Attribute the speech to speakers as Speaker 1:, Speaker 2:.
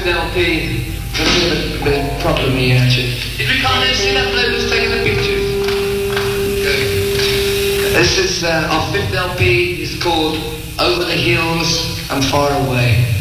Speaker 1: fifth LP. There's a bit of problem here, actually. Did we can't see that bloke who's taking the pictures? Good. This is our fifth LP. It's called Over the Hills and Far Away.